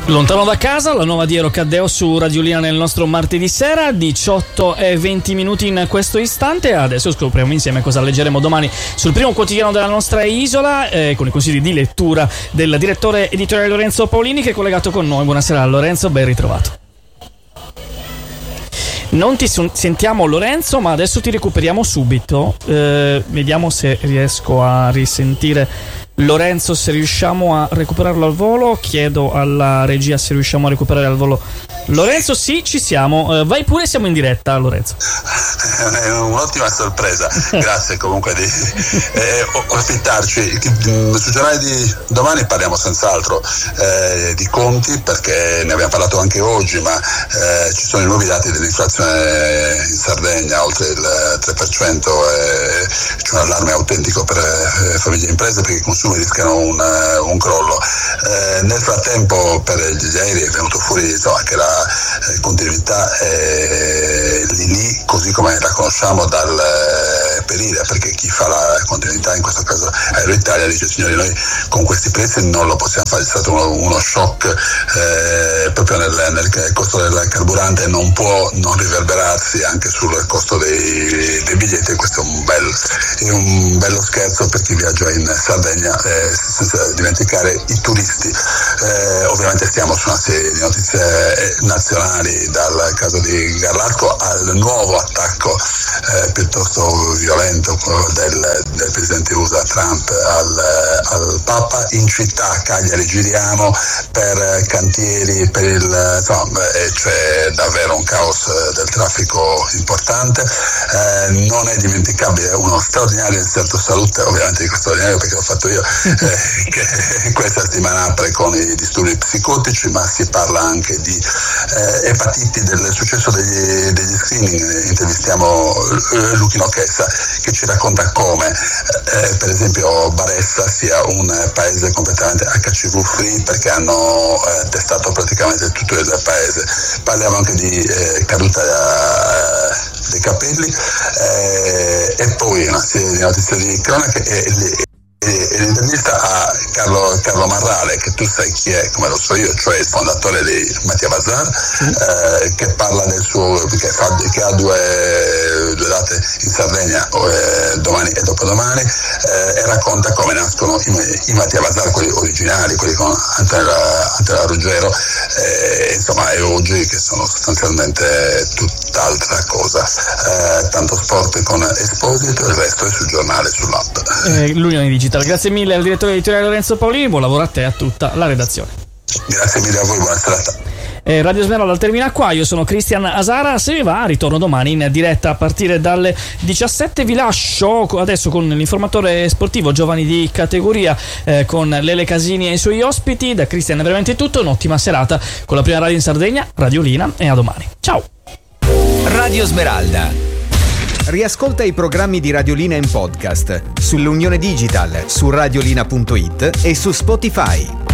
Lontano da casa, la nuova di Ero Caddeo su Radiolina nel nostro martedì sera, 18:20 in questo istante. Adesso scopriamo insieme cosa leggeremo domani sul primo quotidiano della nostra isola, con i consigli di lettura del direttore editoriale Lorenzo Paolini, che è collegato con noi. Buonasera Lorenzo, ben ritrovato. Non ti sentiamo Lorenzo, ma adesso ti recuperiamo subito. Vediamo se riesco a risentire Lorenzo, se riusciamo a recuperarlo al volo. Chiedo alla regia se riusciamo a recuperare al volo Lorenzo. Sì, ci siamo. Vai pure, siamo in diretta, Lorenzo. È un'ottima sorpresa. Grazie comunque di ospitarci. Sul giornale di domani parliamo senz'altro di conti, perché ne abbiamo parlato anche oggi, ma ci sono i nuovi dati dell'inflazione in Sardegna, oltre il 3%, c'è un allarme autentico per famiglie e imprese, perché i consumi rischiano un crollo. Nel frattempo, per gli aerei è venuto fuori anche la continuità lì, così come la conosciamo per IRA, perché chi fa la continuità, in questo caso Aero Italia, dice: signori, noi con questi prezzi non lo possiamo fare, è stato uno shock proprio nel costo del carburante, non può non riverberarsi anche sul costo dei biglietti. Questo è un bello scherzo per chi viaggia in Sardegna, senza dimenticare i turisti. Ovviamente stiamo su una serie di notizie nazionali, dal caso di Garlatco al nuovo attacco piuttosto violento del presidente USA Trump al Papa. In città Cagliari giriamo per cantieri, c'è davvero un caos del traffico importante. Non è dimenticabile uno straordinario inserto salute, ovviamente dico straordinario perché l'ho fatto io, che questa settimana apre con i disturbi psicotici, ma si parla anche di epatiti, del successo degli screening. Intervistiamo Luchino Chessa, che ci racconta come per esempio Baressa sia un paese completamente HCV free, perché hanno testato praticamente tutto il paese. Parliamo anche di caduta dei capelli, e poi una serie di notizie di cronache e l'intervista a Carlo Marrale, che tu sai chi è, come lo so io, cioè il fondatore di Mattia Bazar, che parla del suo, che ha due date in Sardegna, domani e dopodomani, e racconta come nascono i Mattia Bazar, quelli originali, quelli con Antonella Ruggero, insomma, e oggi, che sono sostanzialmente tutt'altra cosa. Tanto sport con Esposito, il resto è sul giornale, sull'app. L'Unione Digitale. Grazie mille al direttore editoriale Lorenzo Paolini, buon lavoro a te e a tutta la redazione. Grazie mille a voi, buona serata. Radio Smeralda termina qua, io sono Cristian Asara, se vi va ritorno domani in diretta a partire dalle 17. Vi lascio adesso con l'informatore sportivo Giovanni di Categoria, con Lele Casini e i suoi ospiti. Da Cristian è veramente tutto, un'ottima serata con la prima radio in Sardegna, Radiolina, e a domani. Ciao. Radio Smeralda. Riascolta i programmi di Radiolina in podcast sull'Unione Digital, su radiolina.it e su Spotify.